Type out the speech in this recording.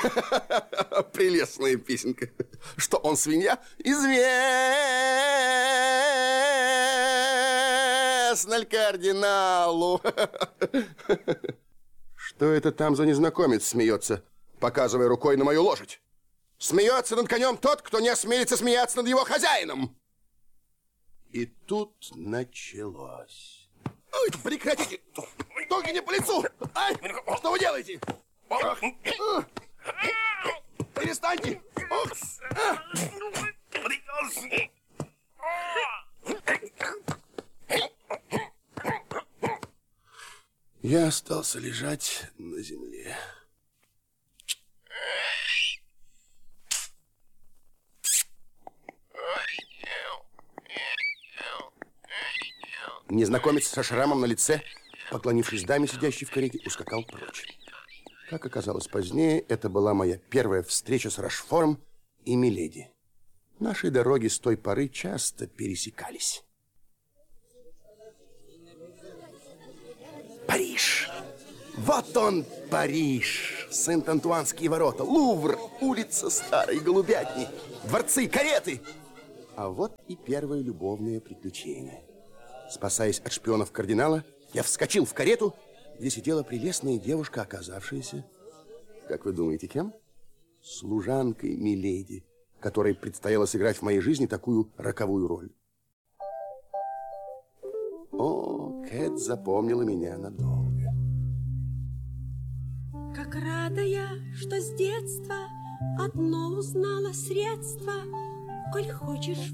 Прелестная песенка. Что он свинья? Известно кардиналу. Что это там за незнакомец смеется, показывая рукой на мою лошадь? Смеется над конем тот, кто не осмелится смеяться над его хозяином. И тут началось. Ой, прекратите! Только не по лицу! Ай, что вы делаете? Перестаньте! Я остался лежать на земле. Незнакомец со шрамом на лице, поклонившись даме, сидящей в карете, ускакал прочь. Как оказалось позднее, это была моя первая встреча с Рошфором и миледи. Наши дороги с той поры часто пересекались. Париж! Вот он, Париж! Сент-Антуанские ворота, Лувр, улица Старой Голубятни, дворцы, кареты! А вот и первое любовное приключение. Спасаясь от шпионов кардинала, я вскочил в карету, где сидела прелестная девушка, оказавшаяся, как вы думаете, кем? Служанкой миледи, которой предстояло сыграть в моей жизни такую роковую роль. О, Кэт запомнила меня надолго. Как рада я, что с детства одно узнала средство. Коль хочешь